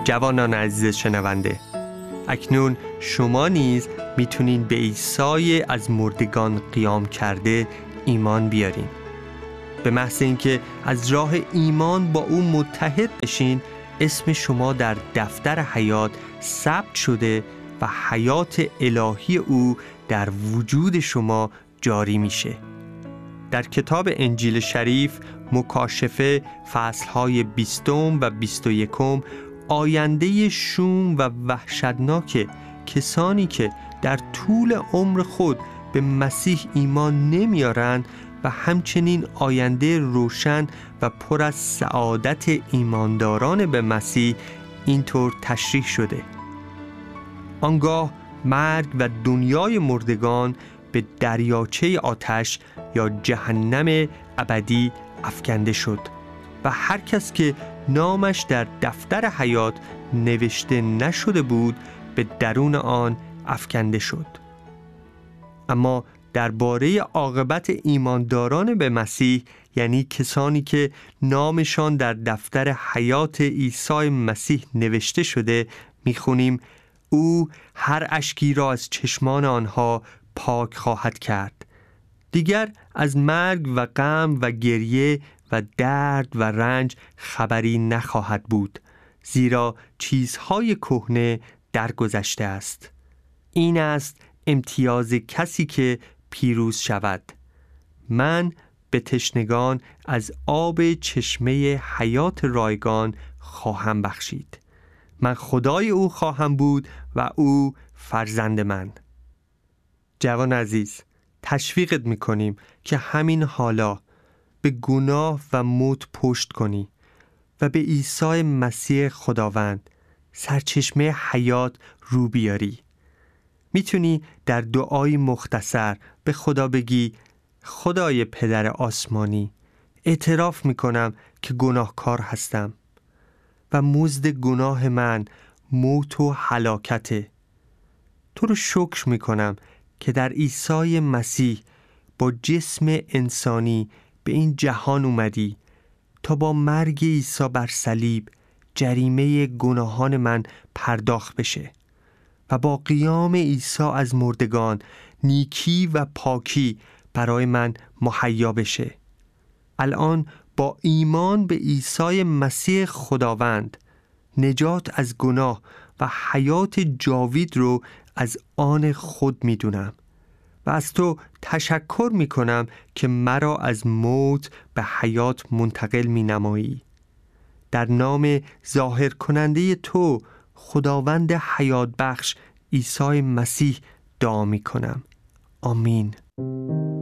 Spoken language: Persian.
جوانان عزیز شنونده، اکنون شما نیز میتونین به عیسی از مردگان قیام کرده ایمان بیارین. به محض اینکه از راه ایمان با او متحد بشین، اسم شما در دفتر حیات ثبت شده و حیات الهی او در وجود شما جاری میشه. در کتاب انجیل شریف مکاشفه فصلهای 20 و 21 آینده شوم و وحشتناک کسانی که در طول عمر خود به مسیح ایمان نمیارن و همچنین آینده روشن و پر از سعادت ایمانداران به مسیح اینطور تشریح شده: آنگاه مرگ و دنیای مردگان به دریاچه آتش یا جهنم ابدی افکنده شد و هر کس که نامش در دفتر حیات نوشته نشده بود به درون آن افکنده شد. اما درباره عاقبت ایمانداران به مسیح، یعنی کسانی که نامشان در دفتر حیات عیسی مسیح نوشته شده، میخونیم: او هر اشکی را از چشمان آنها پاک خواهد کرد. دیگر از مرگ و غم و گریه و درد و رنج خبری نخواهد بود، زیرا چیزهای کهنه درگذشته است. این است امتیاز کسی که پیروز شود. من به تشنگان از آب چشمه حیات رایگان خواهم بخشید. من خدای او خواهم بود و او فرزند من. جوان عزیز، تشویقت میکنیم که همین حالا به گناه و موت پشت کنی و به عیسی مسیح خداوند سرچشمه حیات رو بیاری. میتونی در دعای مختصر به خدا بگی: خدای پدر آسمانی، اعتراف میکنم که گناهکار هستم و مزد گناه من موت و هلاکته. تو رو شکر میکنم که در عیسی مسیح با جسم انسانی به این جهان اومدی تا با مرگ عیسی بر صلیب جریمه گناهان من پرداخت بشه و با قیام عیسی از مردگان نیکی و پاکی برای من مهیا بشه. الان با ایمان به عیسی مسیح خداوند نجات از گناه و حیات جاوید رو از آن خود میدونم و از تو تشکر میکنم که مرا از موت به حیات منتقل مینمایی. در نام ظاهر کننده تو خداوند حیات بخش عیسی مسیح دعا میکنم. آمین.